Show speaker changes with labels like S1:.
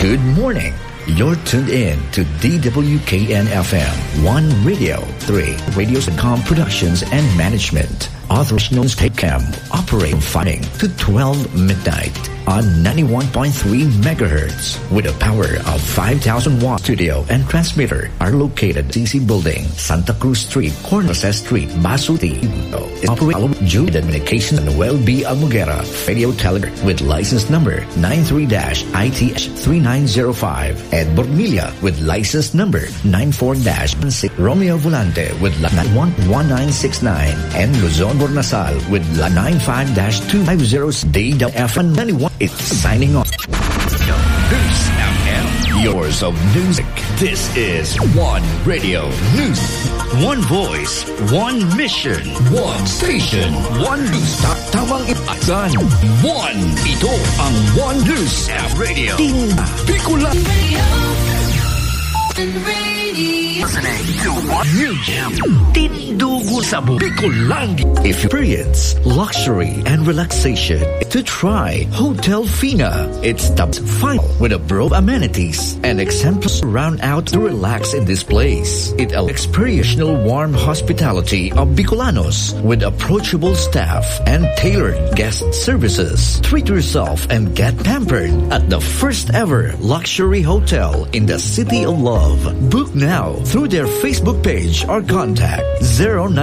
S1: Good morning. You're tuned in to DWKN-FM 1 Radio 3 Radios.com Productions and Management. Authors Take Cam operate from 5 to 12 midnight on 91.3 megahertz with a power of 5,000 watt. Studio and transmitter are located at CC Building, Santa Cruz Street, Cornelius Street, Basuti. Is operated Jude Communications and Noel B. Almugera, Radio Telegram with license number 93-ITH3905 and Bormilla with license number 94-16 Romeo Volante with 1969 and Luzon Bornasal with 95-250 DWF91 is signing off. News FM, yours of music. This is One Radio News. One voice, one mission, one station, one news. Tamang ipasan. One. Ito ang One News F Radio. Bicol listening to One New Jam. Tindugo sa Bicolandia. If you experience luxury and relaxation, to try Hotel Fina. It's the final with a broad amenities and exemplars round out to relax in this place. It experiential warm hospitality of Bicolanos with approachable staff and tailored guest services. Treat yourself and get pampered at the first ever luxury hotel in the City of Love. Book now through their Facebook page or contact 09